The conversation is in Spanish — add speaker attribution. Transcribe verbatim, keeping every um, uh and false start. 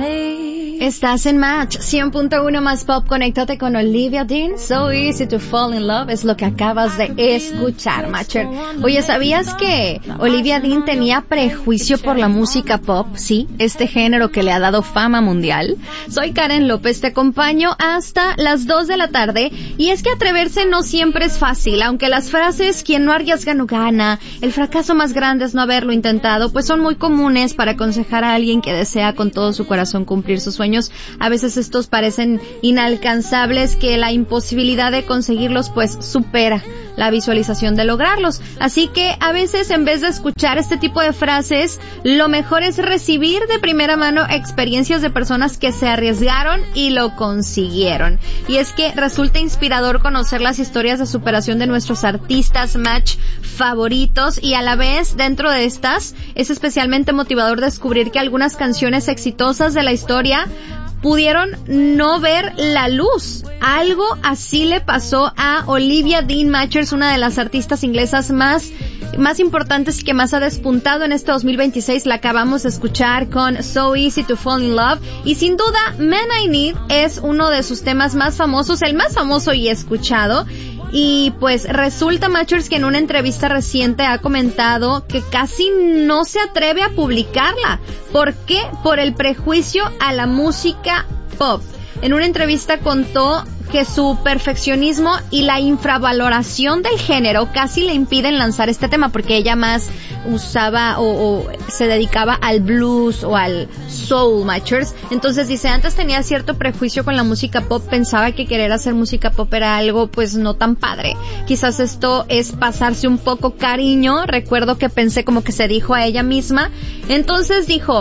Speaker 1: Estás en Match cien punto uno más pop. Conéctate con Olivia Dean. So Easy to Fall in Love es lo que acabas de escuchar, Matcher. Oye, ¿sabías que Olivia Dean tenía prejuicio por la música pop? Sí, este género que le ha dado fama mundial. Soy Karen López, te acompaño hasta las dos de la tarde. Y es que atreverse no siempre es fácil, aunque las frases "quien no arriesga no gana", "el fracaso más grande es no haberlo intentado", pues son muy comunes para aconsejar a alguien que desea con todo su corazón cumplir sus sueños. A veces estos parecen inalcanzables, que la imposibilidad de conseguirlos pues supera la visualización de lograrlos. Así que a veces, en vez de escuchar este tipo de frases, lo mejor es recibir de primera mano experiencias de personas que se arriesgaron y lo consiguieron. Y es que resulta inspirador conocer las historias de superación de nuestros artistas Match favoritos, y a la vez, dentro de estas, es especialmente motivador descubrir que algunas canciones exitosas de la historia pudieron no ver la luz. Algo así le pasó a Olivia Dean Matchers, una de las artistas inglesas más más importantes y que más ha despuntado en este dos mil veintiséis. La acabamos de escuchar con So Easy to Fall in Love, y sin duda Man I Need es uno de sus temas más famosos, el más famoso y escuchado. Y pues resulta, Matchers, que en una entrevista reciente ha comentado que casi no se atreve a publicarla. ¿Por qué? Por el prejuicio a la música pop. En una entrevista contó que su perfeccionismo y la infravaloración del género casi le impiden lanzar este tema, porque ella más usaba o, o se dedicaba al blues o al soul, Matchers. Entonces dice, antes tenía cierto prejuicio con la música pop, pensaba que querer hacer música pop era algo pues no tan padre. Quizás esto es pasarse un poco cariño, recuerdo que pensé, como que se dijo a ella misma. Entonces dijo,